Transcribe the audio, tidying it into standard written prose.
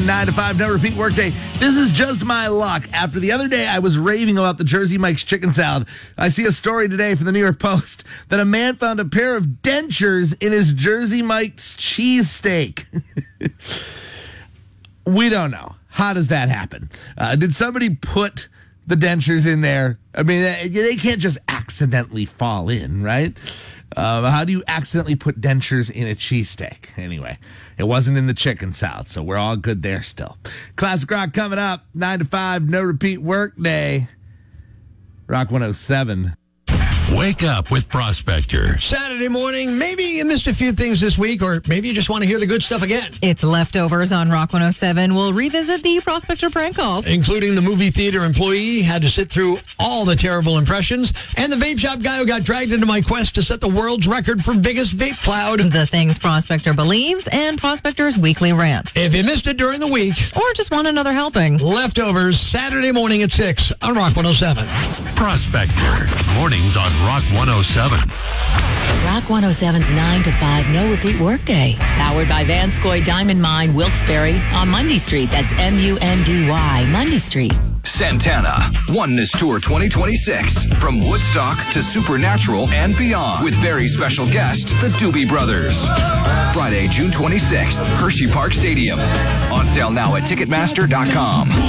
9 to 5, no repeat workday. This is just my luck. After the other day I was raving about the Jersey Mike's chicken salad, I see a story today from the New York Post that a man found a pair of dentures in his Jersey Mike's cheesesteak. We don't know. How does that happen? Did somebody put the dentures in there? I mean, they can't just accidentally fall in, right? How do you accidentally put dentures in a cheesesteak? Anyway, it wasn't in the chicken salad, so we're all good there still. Classic Rock coming up, 9 to 5, no repeat work day. Rock 107. Wake up with Prospector. Saturday morning, maybe you missed a few things this week, or maybe you just want to hear the good stuff again. It's Leftovers on Rock 107. We'll revisit the Prospector prank calls. Including the movie theater employee had to sit through all the terrible impressions, and the vape shop guy who got dragged into my quest to set the world's record for biggest vape cloud. The things Prospector believes, and Prospector's weekly rant. If you missed it during the week, Or just want another helping. Leftovers, Saturday morning at 6 on Rock 107. Prospector. Mornings on Rock 107. Rock 107's 9 to 5 no repeat workday. Powered by Vanscoy Diamond Mine, Wilkes-Barre on Mundy Street. That's M-U-N-D-Y, Mundy Street. Santana, Oneness Tour 2026. From Woodstock to Supernatural and beyond. With very special guest, the Doobie Brothers. Friday, June 26th, Hershey Park Stadium. On sale now at Ticketmaster.com.